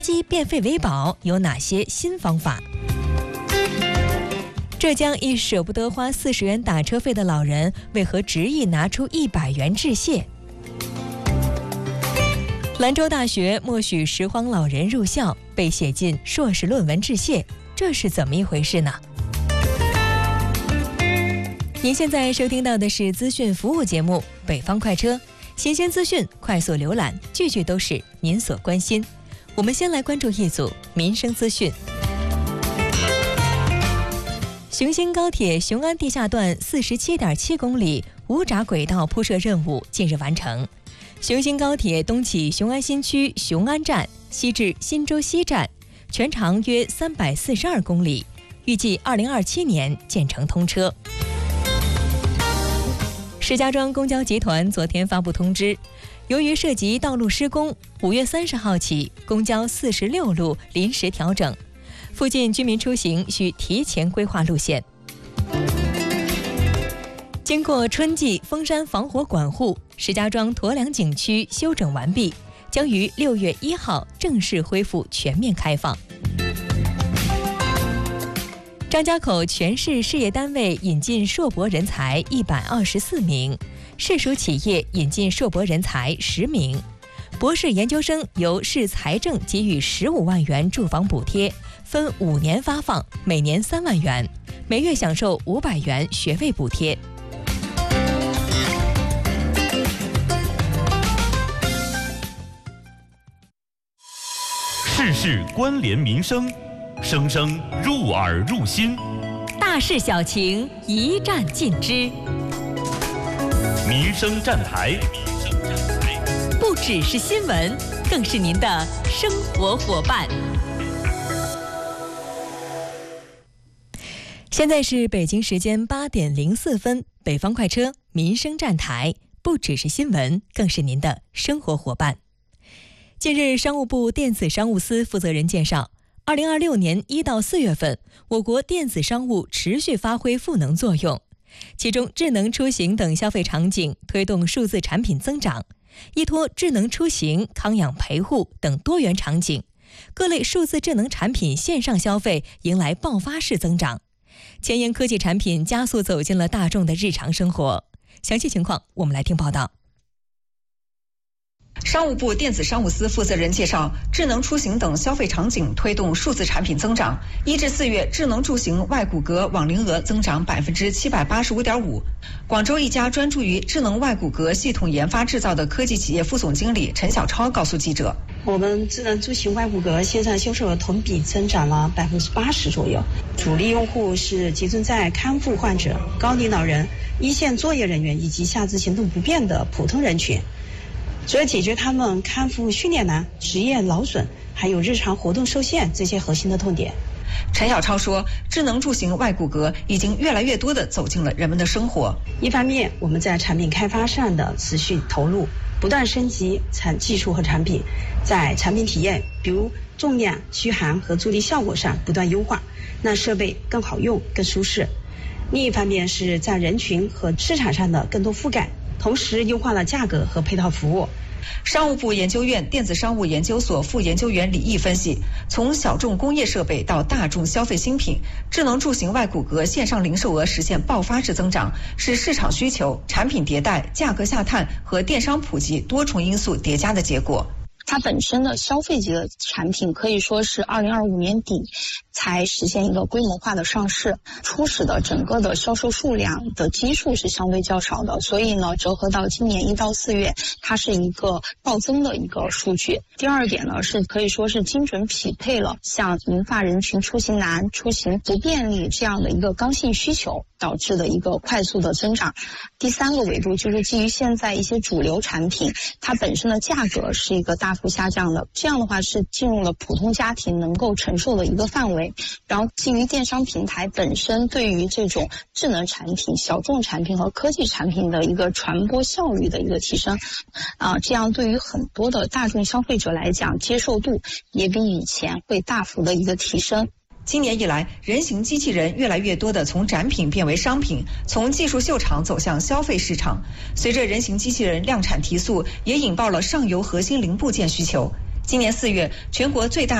机变废为宝有哪些新方法？浙江一舍不得花40元打车费的老人，为何执意拿出100元致谢？兰州大学默许拾荒老人入校，被写进硕士论文致谢，这是怎么一回事呢？您现在收听到的是资讯服务节目《北方快车》，新鲜资讯，快速浏览，句句都是您所关心。我们先来关注一组民生资讯。雄兴高铁雄安地下段47.7公里无闸轨道铺设任务近日完成。雄兴高铁东起雄安新区雄安站，西至新洲西站，全长约342公里，预计2027年建成通车。石家庄公交集团昨天发布通知，由于涉及道路施工，5月30号起，公交46路临时调整，附近居民出行需提前规划路线。经过春季封山防火管护，石家庄驮粮景区修整完毕，将于6月1号正式恢复全面开放。张家口全市事业单位引进硕博人才124名，市属企业引进硕博人才10名。博士研究生由市财政给予15万元住房补贴，分5年发放，每年3万元，每月享受500元学位补贴。 事事关联民生，生生入耳入心， 大事小情一站尽知。 民生站台， 不只是新闻，更是您的生活伙伴。现在是北京时间8点04分，北方快车民生站台，不只是新闻，更是您的生活伙伴。近日，商务部电子商务司负责人介绍，2026年1到4月份，我国电子商务持续发挥赋能作用，其中智能出行等消费场景推动数字产品增长，依托智能出行、康养陪护等多元场景，各类数字智能产品线上消费迎来爆发式增长，前沿科技产品加速走进了大众的日常生活。详细情况，我们来听报道。 商务部电子商务司负责人介绍，智能出行等消费场景推动数字产品增长。1至4月，智能出行外骨骼网龄额增长785.5%。广州一家专注于智能外骨骼系统研发制造的科技企业副总经理陈小超告诉记者， 我们智能出行外骨骼线上销售额同比增长了80%左右，主力用户是集中在康复患者、高龄老人、一线作业人员以及下肢行动不便的普通人群。主要解决他们康复训练难、职业劳损，还有日常活动受限这些核心的痛点。 陈小超说，智能出行外骨骼已经越来越多地走进了人们的生活。 一方面，我们在产品开发上的持续投入，不断升级技术和产品，在产品体验，比如重量、续航和助力效果上不断优化，让设备更好用、更舒适。另一方面是在人群和市场上的更多覆盖，同时优化了价格和配套服务。 商务部研究院电子商务研究所副研究员李毅分析，从小众工业设备到大众消费新品，智能出行外骨骼线上零售额实现爆发式增长，是市场需求、产品迭代、价格下探和电商普及多重因素叠加的结果。 它本身的消费级的产品可以说是2025年底才实现一个规模化的上市，初始的整个的销售数量的基数是相对较少的，所以呢，折合到今年1到4月，它是一个暴增的一个数据。第二点呢，是可以说是精准匹配了像银发人群出行难、出行不便利这样的一个刚性需求导致的一个快速的增长。第三个维度就是基于现在一些主流产品，它本身的价格是一个大幅下降的，这样的话是进入了普通家庭能够承受的一个范围。然后基于电商平台本身对于这种智能产品、小众产品和科技产品的一个传播效率的一个提升，这样对于很多的大众消费者来讲，接受度也比以前会大幅的一个提升。 今年以来，人形机器人越来越多地从展品变为商品，从技术秀场走向消费市场。随着人形机器人量产提速，也引爆了上游核心零部件需求。 今年4月，全国最大